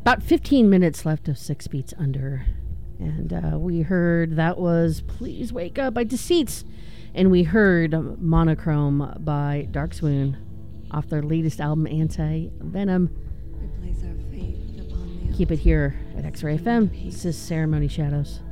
About 15 minutes left of 6 Beats Under. And we heard that was Please Wake Up by Deceits. And we heard Monochrome by Dark Swoon off their latest album, Anti-Venom. Keep it here at X-Ray FM. This is Ceremony Shadows.